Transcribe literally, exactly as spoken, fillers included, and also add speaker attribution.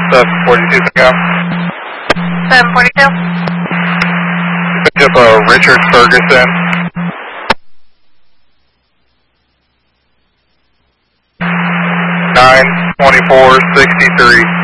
Speaker 1: seven forty-two, pick up.
Speaker 2: seven forty-two.
Speaker 1: Pick up uh, Richard Ferguson. nine twenty-four sixty-three.